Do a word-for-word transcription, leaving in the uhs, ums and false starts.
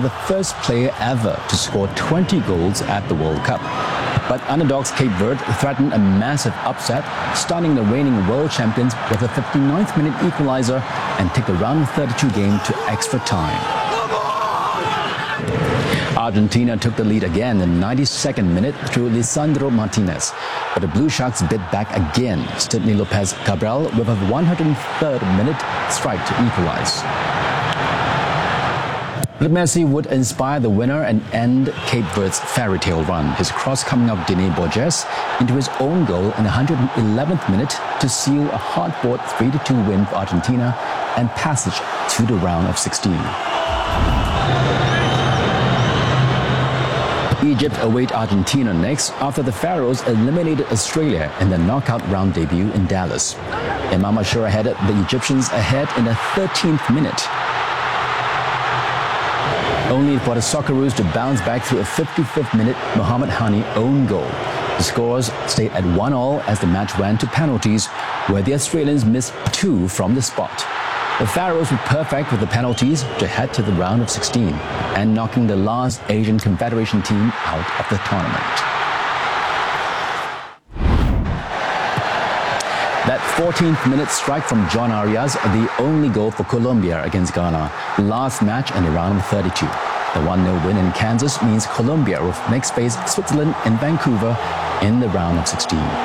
the first player ever to score twenty goals at the World Cup. But underdogs Cape Verde threatened a massive upset, stunning the reigning world champions with a fifty-ninth minute equalizer and take the round of thirty-two game to extra time. Argentina took the lead again in the ninety-second minute through Lisandro Martinez, but the Blue Sharks bit back again. Sidney Lopez Cabral with a one hundred third minute strike to equalize. But Messi would inspire the winner and end Cape Verde's fairy tale run. His cross coming off Diné Borges into his own goal in the one hundred eleventh minute to seal a hard-fought three to two win for Argentina and passage to the round of sixteen. Egypt await Argentina next after the Pharaohs eliminated Australia in the knockout round debut in Dallas. Imam Ashura headed the Egyptians ahead in the thirteenth minute, only for the Socceroos to bounce back through a fifty-fifth minute Mohamed Hani own goal. The scores stayed at one all as the match went to penalties, where the Australians missed two from the spot. The Pharaohs were perfect with the penalties to head to the round of sixteen and knocking the last Asian Confederation team out of the tournament. That fourteenth minute strike from John Arias, the only goal for Colombia against Ghana, last match in the round of thirty-two. The one nil win in Kansas means Colombia will next face Switzerland in Vancouver in the round of sixteen.